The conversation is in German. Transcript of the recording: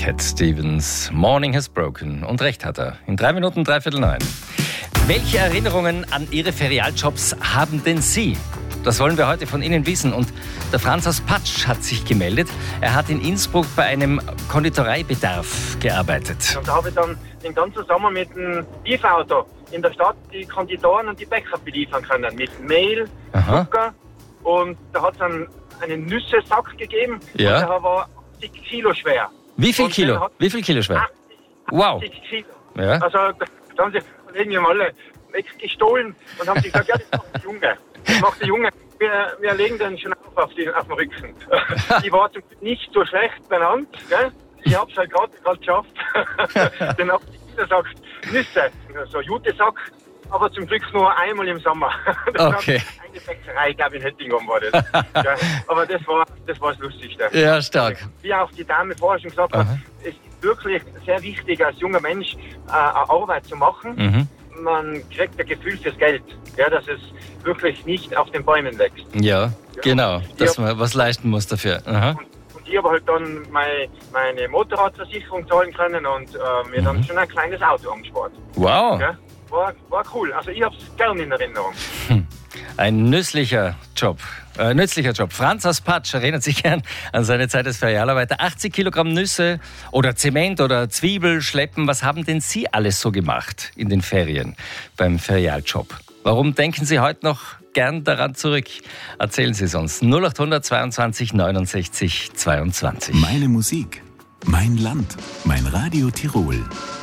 Cat Stevens, Morning has broken. Und recht hat er. In 3 Minuten, 8:45. Welche Erinnerungen an Ihre Ferialjobs haben denn Sie? Das wollen wir heute von Ihnen wissen. Und der Franz aus Patsch hat sich gemeldet. Er hat in Innsbruck bei einem Konditoreibedarf gearbeitet. Und da habe ich dann den ganzen Sommer mit dem Lieferauto in der Stadt die Konditoren und die Bäcker beliefern können. Mit Mehl, Zucker. Und da hat es einen Nüsse-Sack gegeben. Ja. Und der war 80 Kilo schwer. Wie viel Und Kilo? Wie viel Kilo schwer? 80 Wow. Kilo. Ja. Also da haben sie irgendwie alle weggestohlen und haben sich gesagt, ja, das macht der Junge. Das macht der Junge. Wir legen den schon auf den Rücken. Ich war zum Glück nicht so schlecht benannt. Gell? Ich habe es halt gerade geschafft. Den 80 Kilo Sack Nüsse, so ein Jutesack, aber zum Glück nur einmal im Sommer. Okay. Eine Bäckerei, glaube ich, in Hettingum war das. Ja, aber das war das Lustigste. Ja, stark. Wie auch die Dame vorher schon gesagt hat, es ist wirklich sehr wichtig, als junger Mensch eine Arbeit zu machen. Man kriegt ein Gefühl fürs Geld, ja, dass es wirklich nicht auf den Bäumen wächst. Ja, genau, dass man was leisten muss dafür. Und ich habe halt dann meine Motorradversicherung zahlen können und mir dann schon ein kleines Auto angespart. Wow. Ja, war cool. Also ich habe es gern in Erinnerung. Ein nützlicher Job. Franz aus Patsch erinnert sich gern an seine Zeit als Ferialarbeiter. 80 Kilogramm Nüsse oder Zement oder Zwiebel schleppen. Was haben denn Sie alles so gemacht in den Ferien beim Ferialjob? Warum denken Sie heute noch gern daran zurück? Erzählen Sie es uns. 0800 22 69 22. Meine Musik, mein Land, mein Radio Tirol.